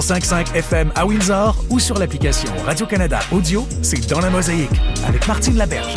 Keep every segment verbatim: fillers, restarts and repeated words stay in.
cinq virgule cinq F M à Windsor ou sur l'application Radio-Canada Audio, c'est Dans la Mosaïque avec Martine Laberge.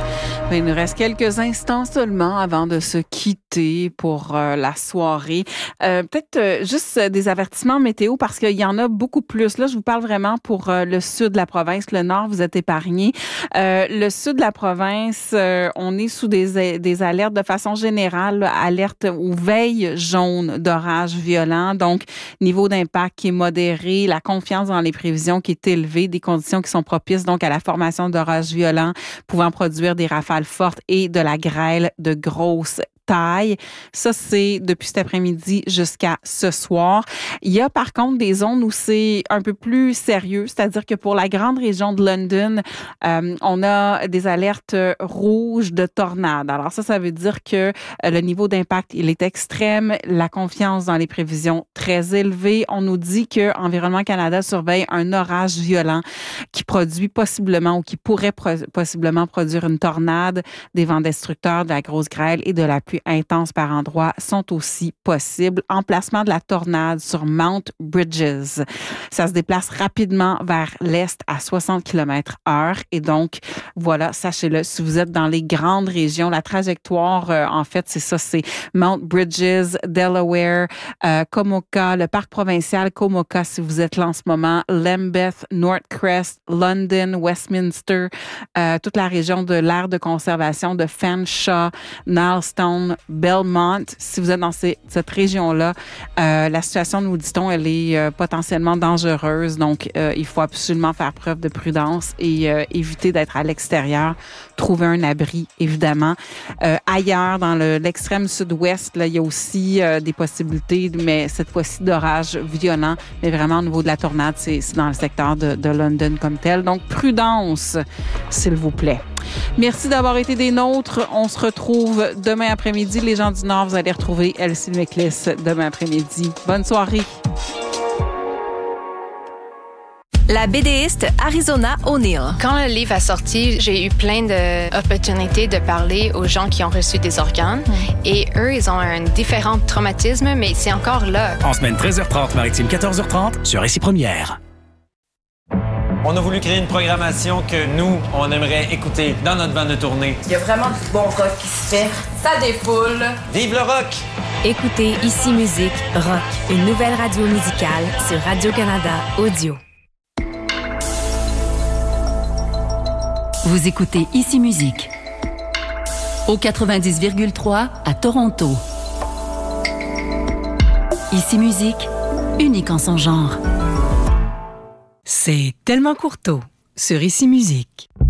Il nous reste quelques instants seulement avant de se quitter pour euh, la soirée. Euh, peut-être euh, juste des avertissements météo parce qu'il y en a beaucoup plus. Là, je vous parle vraiment pour euh, le sud de la province. Le nord, vous êtes épargnés. Euh, le sud de la province, euh, on est sous des, des alertes de façon générale, là, alerte ou veille jaune d'orage violent. Donc, niveau d'impact qui est modéré, la confiance dans les prévisions qui est élevée, des conditions qui sont propices donc à la formation d'orages violents pouvant produire des rafales forte et de la grêle de grosse taille. Ça, c'est depuis cet après-midi jusqu'à ce soir. Il y a par contre des zones où c'est un peu plus sérieux, c'est-à-dire que pour la grande région de London, euh, on a des alertes rouges de tornades. Alors ça, ça veut dire que le niveau d'impact, il est extrême, la confiance dans les prévisions très élevée. On nous dit que Environnement Canada surveille un orage violent qui produit possiblement ou qui pourrait pro- possiblement produire une tornade, des vents destructeurs, de la grosse grêle et de la pluie intenses par endroits sont aussi possibles. Emplacement de la tornade sur Mount Bridges. Ça se déplace rapidement vers l'est à soixante kilomètres heure. Et donc, voilà, sachez-le, si vous êtes dans les grandes régions, la trajectoire, euh, en fait, c'est ça, c'est Mount Bridges, Delaware, euh, Comoca, le parc provincial Comoca, si vous êtes là en ce moment, Lambeth, Northcrest, London, Westminster, euh, toute la région de l'aire de conservation de Fanshawe, Nilestown, Belmont. Si vous êtes dans ces, cette région-là, euh, la situation, nous dit-on, elle est euh, potentiellement dangereuse. Donc, euh, il faut absolument faire preuve de prudence et euh, éviter d'être à l'extérieur. Trouver un abri, évidemment. Euh, ailleurs, dans le, l'extrême sud-ouest, là, il y a aussi euh, des possibilités, mais cette fois-ci d'orages violents. Mais vraiment, au niveau de la tornade, c'est, c'est dans le secteur de, de London comme tel. Donc, prudence, s'il vous plaît. Merci d'avoir été des nôtres. On se retrouve demain après-midi. Les gens du Nord, vous allez retrouver Elsie McLiss demain après-midi. Bonne soirée. La BDiste Arizona O'Neill. Quand le livre a sorti, j'ai eu plein d'opportunités de parler aux gens qui ont reçu des organes. Mm. Et eux, ils ont un différent traumatisme, mais c'est encore là. En semaine treize heures trente, maritime quatorze heures trente, sur Récit Première. On a voulu créer une programmation que nous, on aimerait écouter dans notre bande de tournée. Il y a vraiment du bon rock qui se fait. Ça défoule. Vive le rock! Écoutez Ici Musique Rock, une nouvelle radio musicale sur Radio-Canada Audio. Vous écoutez Ici Musique au quatre-vingt-dix virgule trois à Toronto. Ici Musique, unique en son genre. C'est Tellement Courteau sur Ici Musique.